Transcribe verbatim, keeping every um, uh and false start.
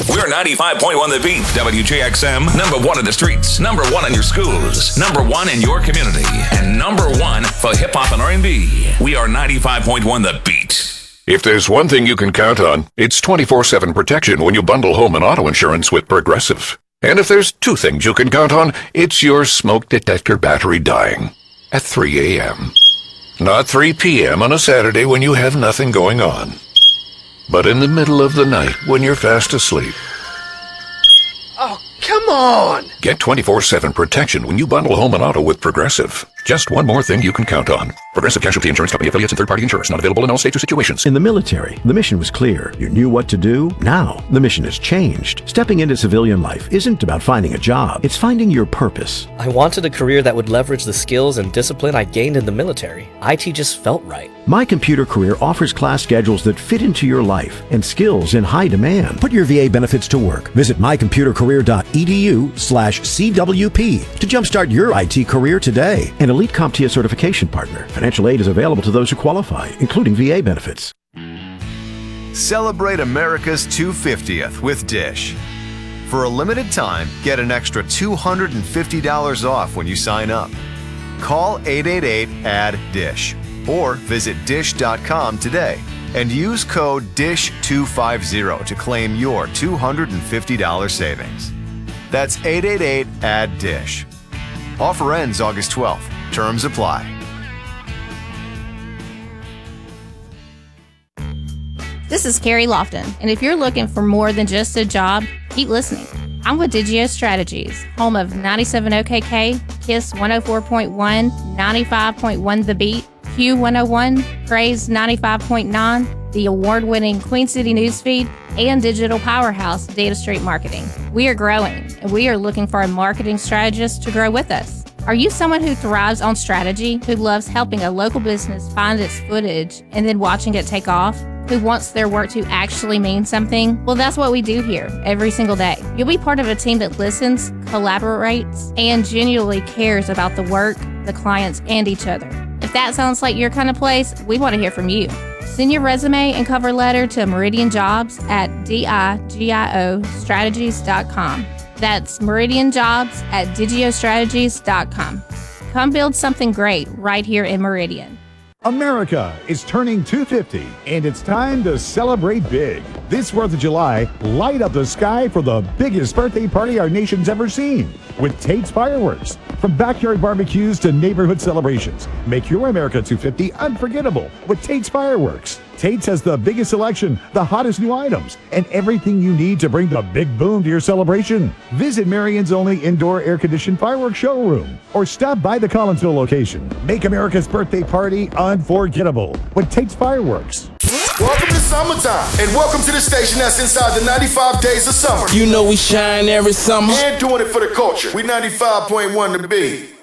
We're ninety-five point one The Beat, W J X M, number one in the streets, number one in your schools, number one in your community, and number one for hip-hop and R and B. We are ninety-five point one The Beat. If there's one thing you can count on, it's twenty-four seven protection when you bundle home and auto insurance with Progressive. And if there's two things you can count on, it's your smoke detector battery dying at three a.m. Not three p.m. on a Saturday when you have nothing going on, but in the middle of the night when you're fast asleep. Oh, come on! Get twenty-four seven protection when you bundle home and auto with Progressive. Just one more thing you can count on. Progressive Casualty Insurance Company affiliates and third-party insurance. Not available in all states or situations. In the military, the mission was clear. You knew what to do. Now, the mission has changed. Stepping into civilian life isn't about finding a job. It's finding your purpose. I wanted a career that would leverage the skills and discipline I gained in the military. I T just felt right. My Computer Career offers class schedules that fit into your life and skills in high demand. Put your V A benefits to work. Visit my computer career dot e d u slash C W P to jumpstart your I T career today. An elite CompTIA certification partner. Financial aid is available to those who qualify, including V A benefits. Celebrate America's two hundred fiftieth with Dish. For a limited time, get an extra two hundred fifty dollars off when you sign up. Call eight eight eight A D D I S H or visit dish dot com today and use code D I S H two fifty to claim your two hundred fifty dollars savings. That's eight eight eight A D D I S H. Offer ends August twelfth. Terms apply. This is Carrie Lofton, and if you're looking for more than just a job, keep listening. I'm with Digio Strategies, home of ninety-seven O K K, KISS one oh four point one, ninety-five point one The Beat, Q one oh one, Praise ninety-five point nine, the award-winning Queen City Newsfeed, and digital powerhouse Data Street Marketing. We are growing, and we are looking for a marketing strategist to grow with us. Are you someone who thrives on strategy, who loves helping a local business find its footage and then watching it take off? Who wants their work to actually mean something? Well, that's what we do here every single day. You'll be part of a team that listens, collaborates, and genuinely cares about the work, the clients, and each other. If that sounds like your kind of place, we want to hear from you. Send your resume and cover letter to Meridian Jobs at digio strategies dot com. That's Meridian Jobs at digio strategies dot com. Come build something great right here in Meridian. America is turning two hundred fifty, and it's time to celebrate big. This fourth of July, light up the sky for the biggest birthday party our nation's ever seen with Tate's Fireworks. From backyard barbecues to neighborhood celebrations, make your America two hundred fifty unforgettable with Tate's Fireworks. Tate's has the biggest selection, the hottest new items, and everything you need to bring the big boom to your celebration. Visit Marion's only indoor air-conditioned fireworks showroom or stop by the Collinsville location. Make America's birthday party unforgettable with Tate's Fireworks. Welcome to summertime, and welcome to the station that's inside the ninety-five days of summer. You know we shine every summer. And doing it for the culture. We ninety-five point one The Beat.